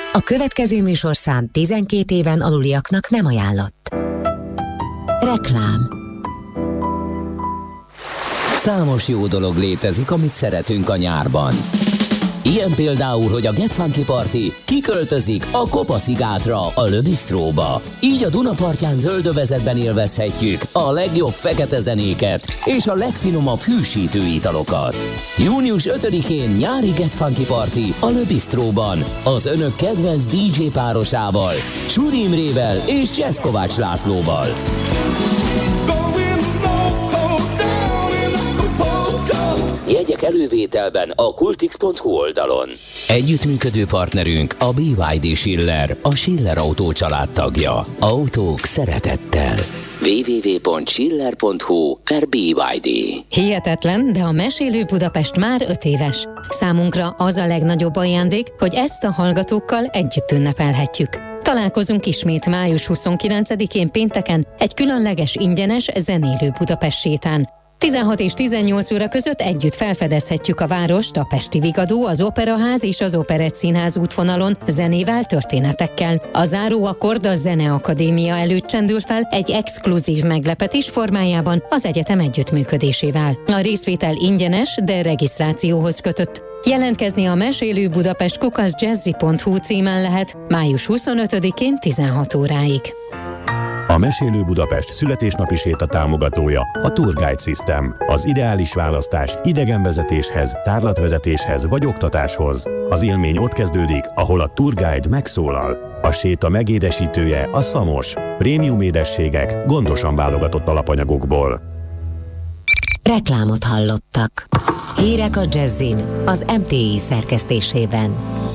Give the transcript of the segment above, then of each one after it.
A következő műsorszám 12 éven aluliaknak nem ajánlott. Reklám. Számos jó dolog létezik, amit szeretünk a nyárban. Ilyen például, hogy a Get Funky Party kiköltözik a Kopa-szigátra, a Le Bistróba. Így a Dunapartján zöldövezetben élvezhetjük a legjobb fekete zenéket és a legfinomabb hűsítő italokat. Június 5-én nyári Get Funky Party a Le Bistróban az önök kedvenc DJ párosával, Suri Imrével és Csesz Kovács Lászlóval. Jegyek elővételben a kultix.hu oldalon. Együttműködő partnerünk a BYD Schiller, a Schiller Autó család tagja. Autók szeretettel. www.schiller.hu/BYD. Hihetetlen, de a Mesélő Budapest már 5 éves. Számunkra az a legnagyobb ajándék, hogy ezt a hallgatókkal együtt ünnepelhetjük. Találkozunk ismét május 29-én pénteken egy különleges ingyenes zenélő Budapest sétán. 16 és 18 óra között együtt felfedezhetjük a várost, a Pesti Vigadó, az Operaház és az Operett Színház útvonalon zenével, történetekkel. A záró akkord a Zeneakadémia előtt csendül fel egy exkluzív meglepetés formájában az egyetem együttműködésével. A részvétel ingyenes, de regisztrációhoz kötött. Jelentkezni a mesélőbudapest@jazzy.hu címen lehet május 25-én 16 óráig. A Mesélő Budapest születésnapi séta támogatója a Tour Guide System. Az ideális választás idegenvezetéshez, tárlatvezetéshez vagy oktatáshoz. Az élmény ott kezdődik, ahol a Tour Guide megszólal. A séta megédesítője a Szamos. Prémium édességek gondosan válogatott alapanyagokból. Reklámot hallottak. Hírek a Jazzin az MTI szerkesztésében.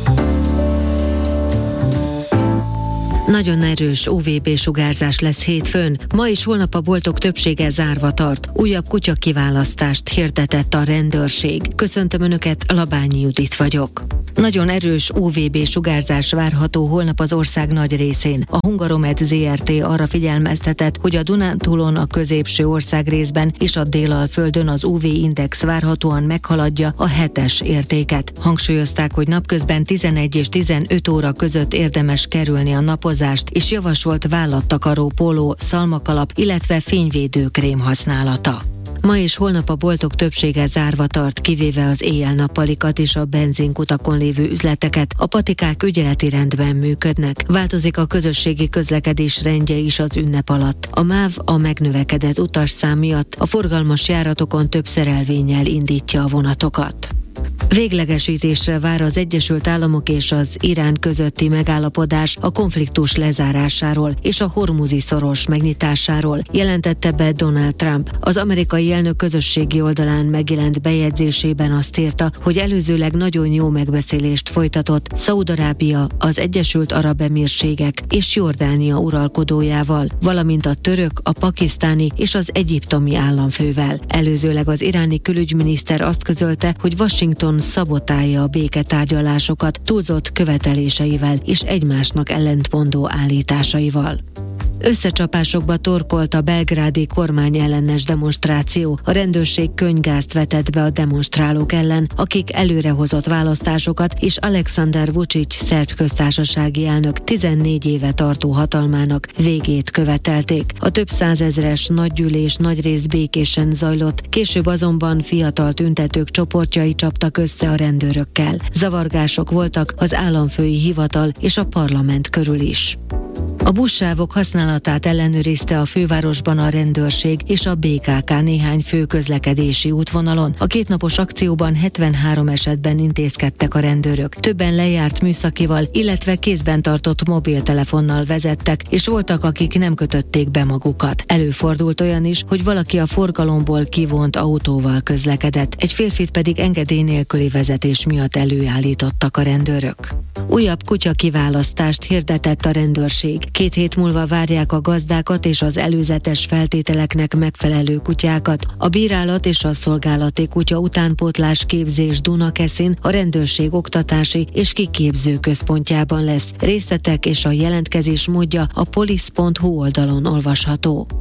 Nagyon erős UVB-sugárzás lesz hétfőn, ma és holnap a boltok többsége zárva tart. Újabb kutyakiválasztást hirdetett a rendőrség. Köszöntöm Önöket, Labányi Judit vagyok. Nagyon erős UVB-sugárzás várható holnap az ország nagy részén. A Hungaromed Zrt. Arra figyelmeztetett, hogy a Dunántúlon, a középső országrészben és a Délalföldön az UV-index várhatóan meghaladja a 7-es értéket. Hangsúlyozták, hogy napközben 11 és 15 óra között érdemes kerülni a napozást, és javasolt vállattakaró póló, szalmakalap, illetve fényvédőkrém használata. Ma és holnap a boltok többsége zárva tart, kivéve az éjjel-nappalikat és a benzinkutakon lévő üzleteket. A patikák ügyeleti rendben működnek. Változik a közösségi közlekedés rendje is az ünnep alatt. A MÁV a megnövekedett utasszám miatt a forgalmas járatokon több szerelvénnyel indítja a vonatokat. Véglegesítésre vár az Egyesült Államok és az Irán közötti megállapodás a konfliktus lezárásáról és a hormuzi szoros megnyitásáról, jelentette be Donald Trump. Az amerikai elnök közösségi oldalán megjelent bejegyzésében azt írta, hogy előzőleg nagyon jó megbeszélést folytatott Szaúd-Arábia, az Egyesült Arab Emírségek és Jordánia uralkodójával, valamint a török, a pakisztáni és az egyiptomi államfővel. Előzőleg az iráni külügyminiszter azt közölte, hogy Washington szabotálja a béketárgyalásokat túlzott követeléseivel és egymásnak ellentmondó állításaival. Összecsapásokba torkolt a belgrádi kormányellenes demonstráció. A rendőrség könyvgázt vetett be a demonstrálók ellen, akik előrehozott választásokat és Alexander Vučić szerb köztársasági elnök 14 éve tartó hatalmának végét követelték. A több százezres nagygyűlés nagyrészt békésen zajlott, később azonban fiatal tüntetők csoportjai csaptak össze a rendőrökkel. Zavargások voltak az államfői hivatal és a parlament körül is. A buszsávok használatát ellenőrizte a fővárosban a rendőrség és a BKK néhány fő közlekedési útvonalon. A kétnapos akcióban 73 esetben intézkedtek a rendőrök. Többen lejárt műszakival, illetve kézben tartott mobiltelefonnal vezettek, és voltak, akik nem kötötték be magukat. Előfordult olyan is, hogy valaki a forgalomból kivont autóval közlekedett, egy férfit pedig engedély nélküli vezetés miatt előállítottak a rendőrök. Újabb kutyakiválasztást hirdetett a rendőrség. 2 hét múlva várják a gazdákat és az előzetes feltételeknek megfelelő kutyákat. A bírálat és a szolgálati kutya utánpótlás képzés Dunakeszin a rendőrség oktatási és kiképző központjában lesz. Részletek és a jelentkezés módja a police.hu oldalon olvasható.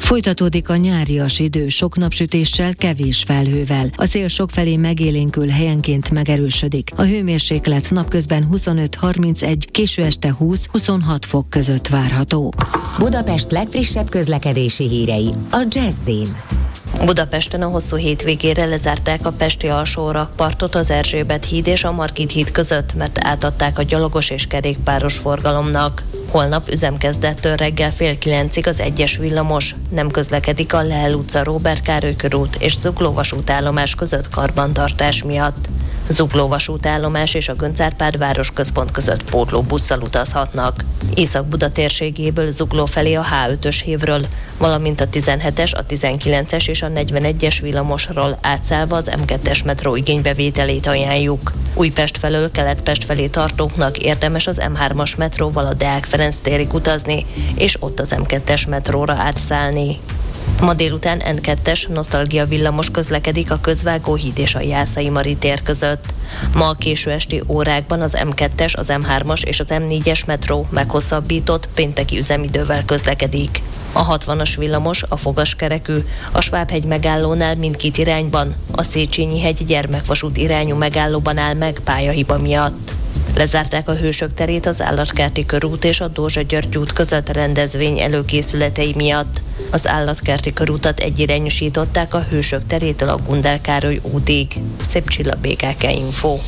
Folytatódik a nyárias idő, sok napsütéssel, kevés felhővel. A szél sokfelé megélénkül, helyenként megerősödik. A hőmérséklet napközben 25-31, késő este 20-26 fok között várható. Budapest legfrissebb közlekedési hírei a Jazz-in. Budapesten a hosszú hétvégére lezárták a pesti alsórakpartot az Erzsébet híd és a Margit híd között, mert átadták a gyalogos és kerékpáros forgalomnak. Holnap üzemkezdettől reggel 8:30 az 1-es villamos, nem közlekedik a Lehel utca, Róbert Károly körút és Zugló vasútállomás között karbantartás miatt. Zugló vasútállomás és a Göncz Árpád városközpont között pótlóbusszal utazhatnak. Észak-Buda térségéből Zugló felé a H5-ös hívről, valamint a 17-es, a 19-es és a 41-es villamosról átszállva az M2-es metró igénybevételét ajánljuk. Újpest felől Kelet-Pest felé tartóknak érdemes az M3-as metróval a Deák Ferenc térig utazni, és ott az M2-es metróra átszállni. Ma délután N2-es nosztalgia villamos közlekedik a Közvágóhíd és a Jászai Mari tér között. Ma a késő esti órákban az M2-es, az M3-as és az M4-es metró meghosszabbított pénteki üzemidővel közlekedik. A 60-as villamos, a fogaskerekű, a Svábhegy megállónál mindkét irányban, a Széchenyi-hegy gyermekvasút irányú megállóban áll meg pályahiba miatt. Lezárták a Hősök terét az Állatkerti körút és a Dózsa-György út között rendezvény előkészületei miatt. Az Állatkerti körútat egyirányosították a Hősök terétől a Gundel Károly útig. Szép Csilla, BKK Info.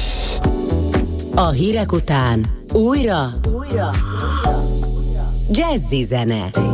A hírek után újra Jazzy zene.